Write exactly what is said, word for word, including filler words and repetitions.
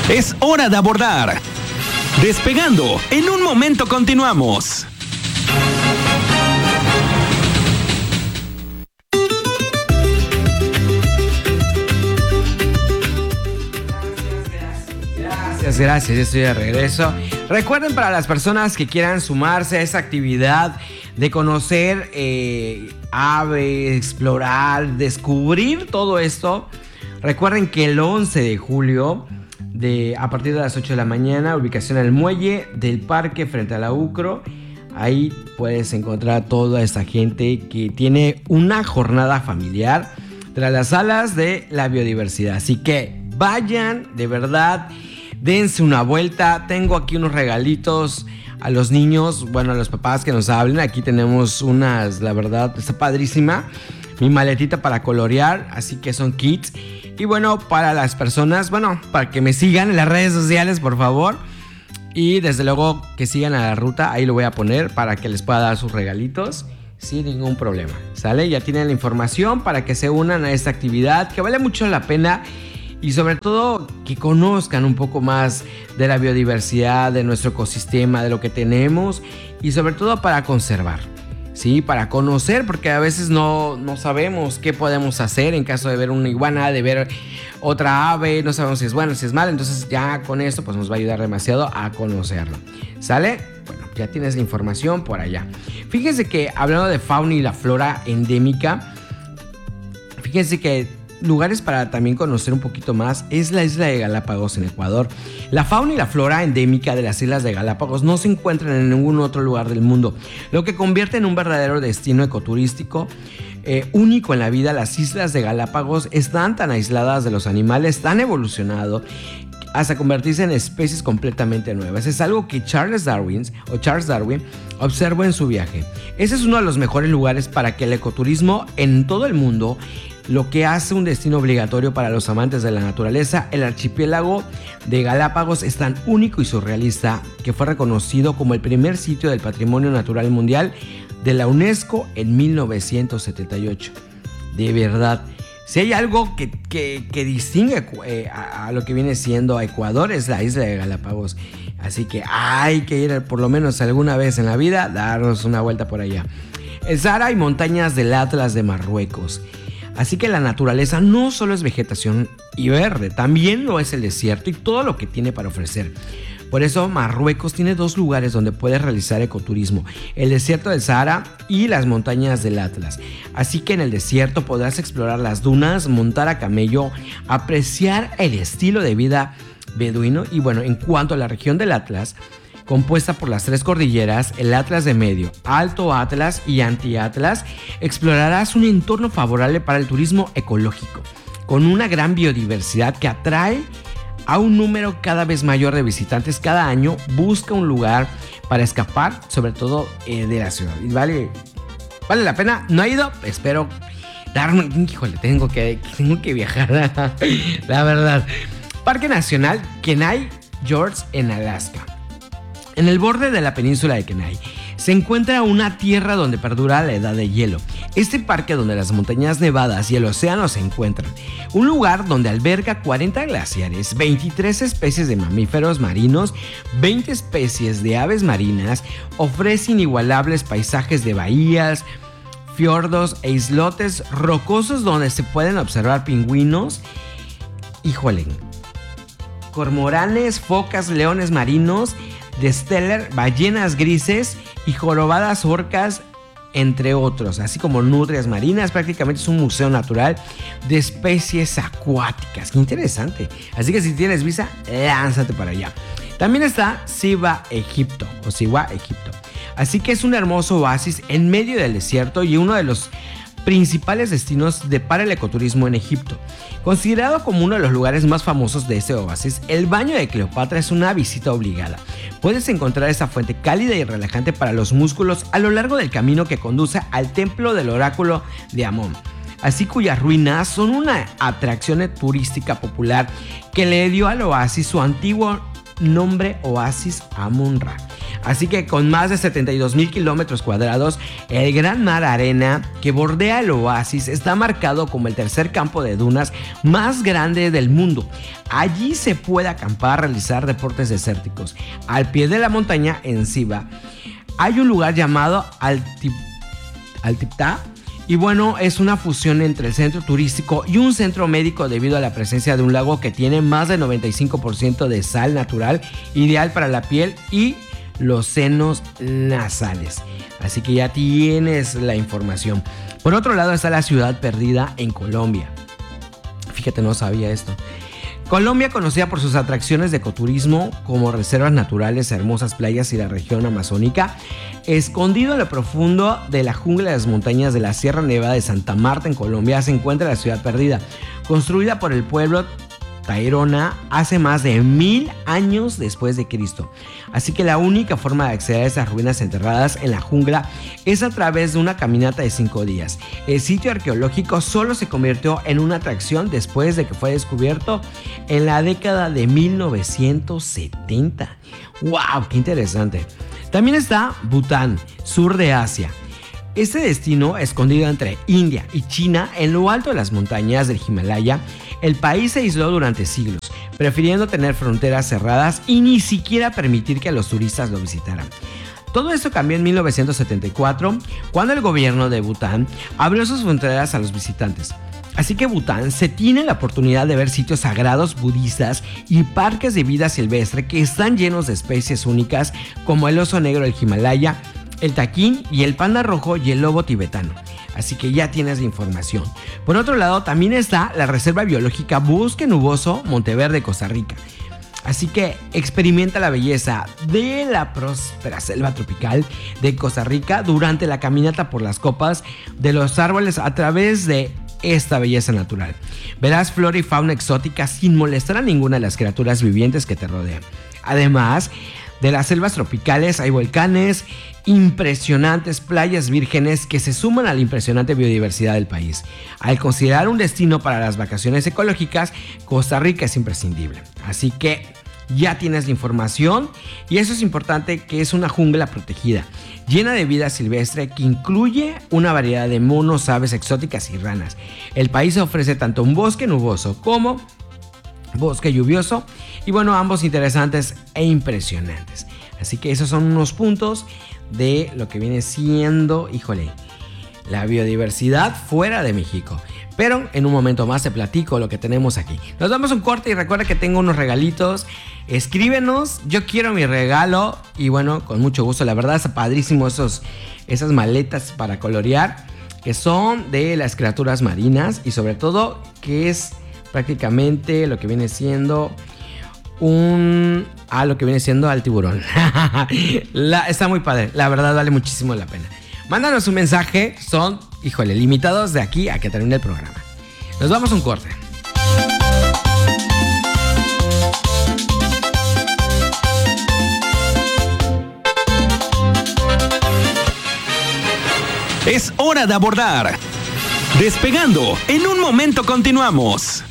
Es hora de abordar. Despegando, en un momento continuamos. Gracias, gracias, ya estoy de regreso. Recuerden, para las personas que quieran sumarse a esta actividad de conocer eh, aves, explorar, descubrir todo esto, recuerden que el once de julio, de, a partir de las ocho de la mañana, ubicación en el muelle del parque frente a la UCRO, ahí puedes encontrar a toda esta gente que tiene una jornada familiar tras las alas de la biodiversidad. Así que vayan, de verdad, dense una vuelta. Tengo aquí unos regalitos a los niños, bueno, a los papás que nos hablen. Aquí tenemos unas, la verdad, está padrísima. Mi maletita para colorear, así que son kits. Y bueno, para las personas, bueno, para que me sigan en las redes sociales, por favor. Y desde luego que sigan a la ruta, ahí lo voy a poner para que les pueda dar sus regalitos sin ningún problema, ¿sale? Ya tienen la información para que se unan a esta actividad que vale mucho la pena. Y sobre todo que conozcan un poco más de la biodiversidad, de nuestro ecosistema, de lo que tenemos. Y sobre todo para conservar, ¿sí? Para conocer, porque a veces no, no sabemos qué podemos hacer en caso de ver una iguana, de ver otra ave. No sabemos si es bueno, si es malo. Entonces ya con esto pues nos va a ayudar demasiado a conocerlo, ¿sale? Bueno, ya tienes la información por allá. Fíjense que hablando de fauna y la flora endémica, fíjense que lugares para también conocer un poquito más es la isla de Galápagos en Ecuador. La fauna y la flora endémica de las islas de Galápagos no se encuentran en ningún otro lugar del mundo, lo que convierte en un verdadero destino ecoturístico eh, único en la vida. Las islas de Galápagos están tan aisladas de los animales, tan evolucionado hasta convertirse en especies completamente nuevas. Es algo que Charles Darwin o Charles Darwin observó en su viaje. Ese es uno de los mejores lugares para que el ecoturismo en todo el mundo, lo que hace un destino obligatorio para los amantes de la naturaleza. El archipiélago de Galápagos es tan único y surrealista que fue reconocido como el primer sitio del Patrimonio Natural Mundial de la UNESCO en mil novecientos setenta y ocho. De verdad, si hay algo que, que, que distingue eh, a, a lo que viene siendo a Ecuador, es la isla de Galápagos. Así que hay que ir por lo menos alguna vez en la vida, darnos una vuelta por allá. El Sahara y montañas del Atlas de Marruecos. Así que la naturaleza no solo es vegetación y verde, también lo es el desierto y todo lo que tiene para ofrecer. Por eso Marruecos tiene dos lugares donde puedes realizar ecoturismo: el desierto del Sahara y las montañas del Atlas. Así que en el desierto podrás explorar las dunas, montar a camello, apreciar el estilo de vida beduino. Y bueno, en cuanto a la región del Atlas, compuesta por las tres cordilleras, el Atlas de Medio, Alto Atlas y Anti-Atlas, explorarás un entorno favorable para el turismo ecológico, con una gran biodiversidad que atrae a un número cada vez mayor de visitantes cada año. Busca un lugar para escapar, sobre todo eh, de la ciudad. Y vale, vale la pena. No he ido, espero darme... Híjole, tengo que, tengo que viajar, la verdad. Parque Nacional Kenai George en Alaska. En el borde de la península de Kenai se encuentra una tierra donde perdura la edad de hielo. Este parque, donde las montañas nevadas y el océano se encuentran, un lugar donde alberga cuarenta glaciares, veintitrés especies de mamíferos marinos, veinte especies de aves marinas, ofrece inigualables paisajes de bahías, fiordos e islotes rocosos donde se pueden observar pingüinos, híjole, cormoranes, focas, leones marinos, de Steller, ballenas grises y jorobadas orcas, entre otros, así como nutrias marinas. Prácticamente es un museo natural de especies acuáticas. Qué interesante. Así que si tienes visa, lánzate para allá. También está Siwa, Egipto, o Siwa, Egipto. Así que es un hermoso oasis en medio del desierto y uno de los principales destinos de para el ecoturismo en Egipto. Considerado como uno de los lugares más famosos de este oasis, el baño de Cleopatra es una visita obligada. Puedes encontrar esa fuente cálida y relajante para los músculos a lo largo del camino que conduce al templo del oráculo de Amón, así cuyas ruinas son una atracción turística popular que le dio al oasis su antiguo nombre, Oasis Amon-Ra. Así que con más de setenta y dos mil kilómetros cuadrados, el Gran Mar Arena que bordea el oasis está marcado como el tercer campo de dunas más grande del mundo. Allí se puede acampar, realizar deportes desérticos. Al pie de la montaña, en Siva, hay un lugar llamado Altip- Altiptá. Y bueno, es una fusión entre el centro turístico y un centro médico debido a la presencia de un lago que tiene más del noventa y cinco por ciento de sal natural, ideal para la piel y los senos nasales. Así que ya tienes la información. Por otro lado está la ciudad perdida en Colombia. Fíjate, no sabía esto. Colombia, conocida por sus atracciones de ecoturismo como reservas naturales, hermosas playas y la región amazónica, escondido en lo profundo de la jungla de las montañas de la Sierra Nevada de Santa Marta en Colombia, se encuentra la ciudad perdida, construida por el pueblo Tairona hace más de mil años después de Cristo. Así que la única forma de acceder a esas ruinas enterradas en la jungla es a través de una caminata de cinco días. El sitio arqueológico solo se convirtió en una atracción después de que fue descubierto en la década de mil novecientos setenta. ¡Wow! ¡Qué interesante! También está Bután, sur de Asia. Este destino, escondido entre India y China, en lo alto de las montañas del Himalaya, el país se aisló durante siglos, prefiriendo tener fronteras cerradas y ni siquiera permitir que los turistas lo visitaran. Todo esto cambió en mil novecientos setenta y cuatro, cuando el gobierno de Bután abrió sus fronteras a los visitantes. Así que Bután se tiene la oportunidad de ver sitios sagrados budistas y parques de vida silvestre que están llenos de especies únicas como el oso negro del Himalaya, el taquín y el panda rojo y el lobo tibetano. Así que ya tienes la información. Por otro lado, también está la Reserva Biológica Bosque Nuboso Monteverde, Costa Rica. Así que experimenta la belleza de la próspera selva tropical de Costa Rica durante la caminata por las copas de los árboles a través de esta belleza natural. Verás flora y fauna exótica sin molestar a ninguna de las criaturas vivientes que te rodean. Además de las selvas tropicales, hay volcanes, impresionantes playas vírgenes que se suman a la impresionante biodiversidad del país. Al considerar un destino para las vacaciones ecológicas, Costa Rica es imprescindible. Así que ya tienes la información, y eso es importante, que es una jungla protegida, llena de vida silvestre que incluye una variedad de monos, aves exóticas y ranas. El país ofrece tanto un bosque nuboso como bosque lluvioso, y bueno, ambos interesantes e impresionantes. Así que esos son unos puntos de lo que viene siendo, híjole, la biodiversidad fuera de México. Pero en un momento más te platico lo que tenemos aquí. Nos damos un corte y recuerda que tengo unos regalitos. Escríbenos, yo quiero mi regalo. Y bueno, con mucho gusto, la verdad está padrísimo esos, esas maletas para colorear, que son de las criaturas marinas, y sobre todo que es prácticamente lo que viene siendo un... Ah, lo que viene siendo al tiburón. la, está muy padre, la verdad vale muchísimo la pena. Mándanos un mensaje, son, híjole, limitados de aquí a que termine el programa. Nos vamos a un corte. Es hora de abordar. Despegando, en un momento continuamos.